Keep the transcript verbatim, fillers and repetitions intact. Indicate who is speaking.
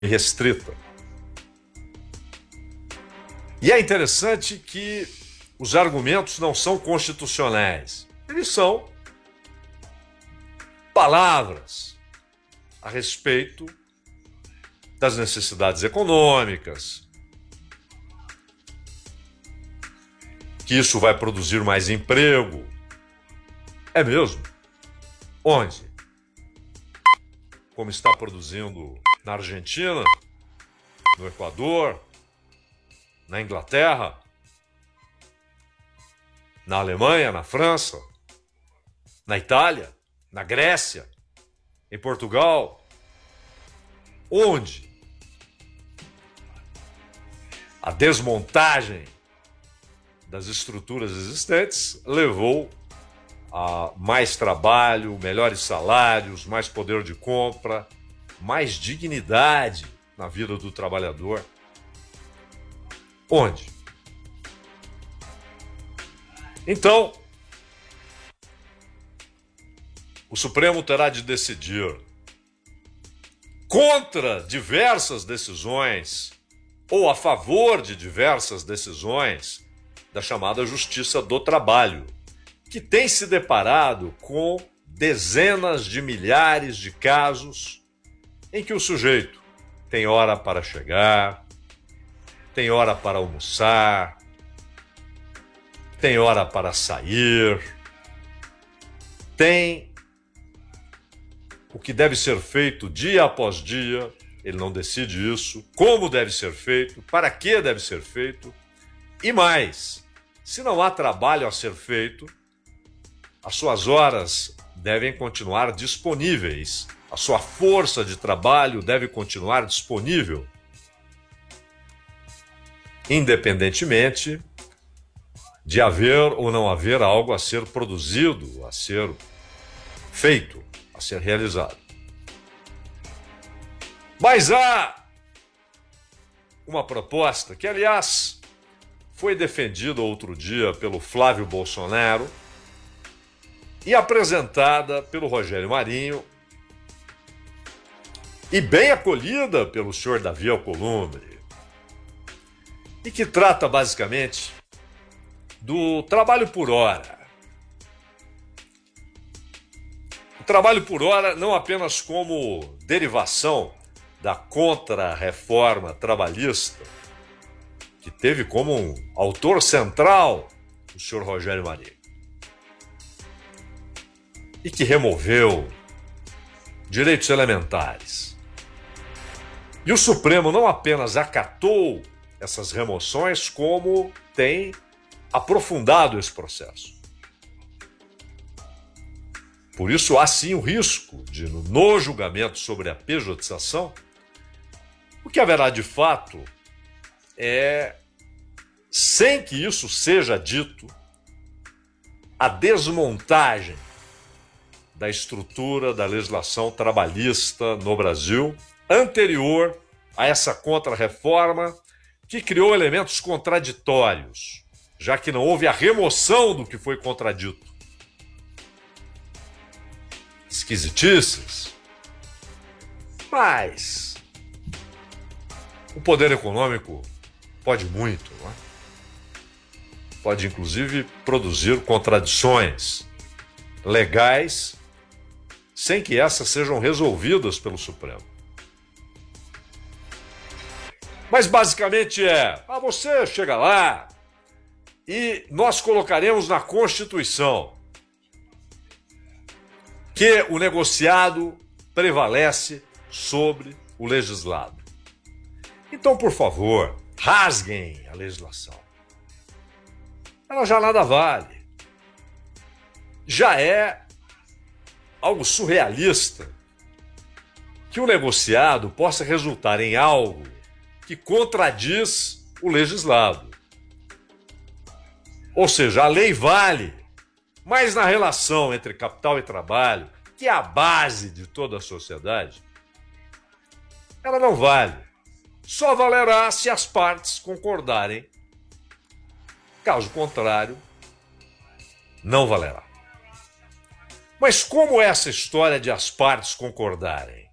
Speaker 1: restrita. E é interessante que os argumentos não são constitucionais. Eles são palavras a respeito das necessidades econômicas, que isso vai produzir mais emprego. É mesmo? Onde? Como está produzindo na Argentina, no Equador, na Inglaterra, na Alemanha, na França, na Itália, na Grécia, em Portugal. Onde a desmontagem das estruturas existentes levou a mais trabalho, melhores salários, mais poder de compra, mais dignidade na vida do trabalhador. Onde? Então, o Supremo terá de decidir contra diversas decisões ou a favor de diversas decisões da chamada Justiça do Trabalho, que tem se deparado com dezenas de milhares de casos em que o sujeito tem hora para chegar, tem hora para almoçar, tem hora para sair, tem o que deve ser feito dia após dia, ele não decide isso, como deve ser feito, para que deve ser feito, e mais, se não há trabalho a ser feito, as suas horas devem continuar disponíveis, a sua força de trabalho deve continuar disponível, independentemente de haver ou não haver algo a ser produzido, a ser feito, a ser realizado. Mas há uma proposta que, aliás, foi defendida outro dia pelo Flávio Bolsonaro e apresentada pelo Rogério Marinho e bem acolhida pelo senhor Davi Alcolumbre, e que trata basicamente do trabalho por hora. O trabalho por hora não apenas como derivação da contra-reforma trabalhista, que teve como um autor central o senhor Rogério Marinho, e que removeu direitos elementares. E o Supremo não apenas acatou essas remoções, como tem aprofundado esse processo. Por isso, há sim o risco de, no julgamento sobre a pejotização, o que haverá de fato é, sem que isso seja dito, a desmontagem da estrutura da legislação trabalhista no Brasil, anterior a essa contra-reforma, que criou elementos contraditórios, já que não houve a remoção do que foi contradito. Esquisitices. Mas o poder econômico pode muito, não é? Pode, inclusive, produzir contradições legais sem que essas sejam resolvidas pelo Supremo. Mas basicamente é, ah, você chega lá e nós colocaremos na Constituição que o negociado prevalece sobre o legislado. Então, por favor, rasguem a legislação. Ela já nada vale. Já é algo surrealista que o negociado possa resultar em algo que contradiz o legislado. Ou seja, a lei vale, mas na relação entre capital e trabalho, que é a base de toda a sociedade, ela não vale. Só valerá se as partes concordarem. Caso contrário, não valerá. Mas como essa história de as partes concordarem?